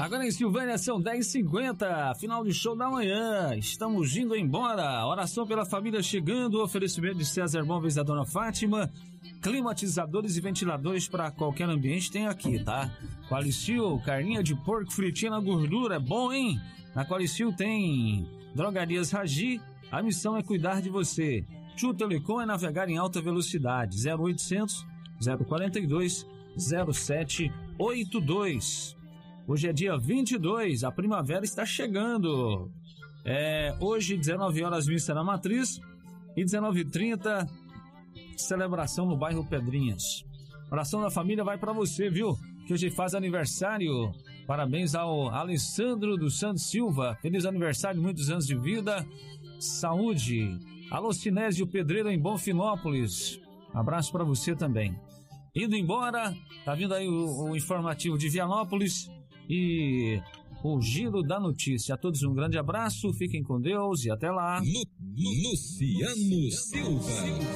Agora em Silvânia são 10h50, final de show da manhã. Estamos indo embora. Oração pela família chegando. Oferecimento de César Móveis da Dona Fátima. Climatizadores e ventiladores para qualquer ambiente tem aqui, tá? Qualicil, carninha de porco fritinha na gordura, é bom, hein? Na Qualicil tem Drogarias Ragi. A missão é cuidar de você. Tio Telecom é navegar em alta velocidade. 0800 042 0782. Hoje é dia 22, a primavera está chegando. Hoje, 19 horas, missa na Matriz. E 19h30, celebração no bairro Pedrinhas. Oração da família vai para você, viu? Que hoje faz aniversário. Parabéns ao Alessandro dos Santos Silva. Feliz aniversário, muitos anos de vida. Saúde. Alô, Sinésio Pedreiro em Bonfinópolis. Abraço para você também. Indo embora, tá vindo aí o informativo de Vianópolis e o Giro da Notícia. A todos um grande abraço, fiquem com Deus e até lá. Luciano Silva.